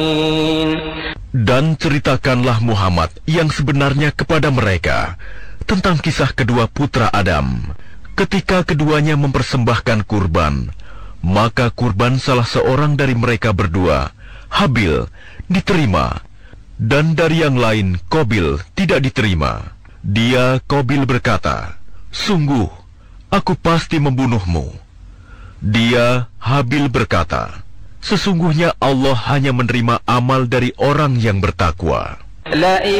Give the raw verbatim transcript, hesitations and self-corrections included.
Dan ceritakanlah Muhammad yang sebenarnya kepada mereka tentang kisah kedua putra Adam. Ketika keduanya mempersembahkan kurban, maka kurban salah seorang dari mereka berdua, Habil, diterima, dan dari yang lain, Qabil, tidak diterima. Dia, Qabil, berkata, "Sungguh, aku pasti membunuhmu." Dia, Habil, berkata, "Sesungguhnya Allah hanya menerima amal dari orang yang bertakwa." لئن